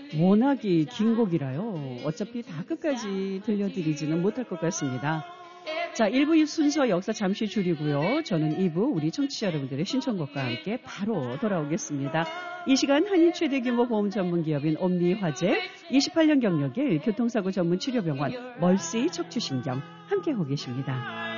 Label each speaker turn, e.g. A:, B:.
A: 워낙이 긴 곡이라요. 어차피 다 끝까지 들려드리지는 못할 것 같습니다. 자, 1부 순서 역사 잠시 줄이고요. 저는 2부 우리 청취자 여러분들의 신청곡과 함께 바로 돌아오겠습니다. 이 시간 한인 최대 규모 보험 전문 기업인 옴니화재, 28년 경력의 교통사고 전문 치료병원 멀시 척추신경 함께하고 계십니다.